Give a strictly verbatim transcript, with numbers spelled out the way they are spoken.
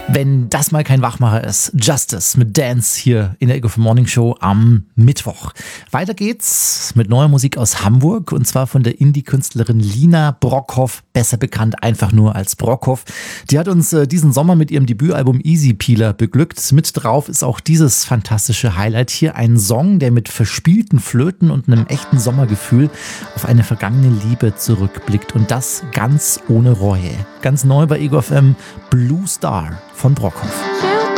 Wenn das mal kein Wachmacher ist. Justice mit Dance hier in der Ego für Morning Show am Mittwoch. Weiter geht's mit neuer Musik aus Hamburg und zwar von der Indie-Künstlerin Lina Brockhoff, besser bekannt einfach nur als Brockhoff. Die hat uns äh, diesen Sommer mit ihrem Debütalbum Easy Peeler beglückt. Mit drauf ist auch dieses fantastische Highlight hier. Ein Song, der mit verspielten Flöten und einem echten Sommergefühl auf eine vergangene Liebe zurückblickt und das ganz ohne Reue. Ganz neu bei Ego F M, Blue Star von Brockhoff.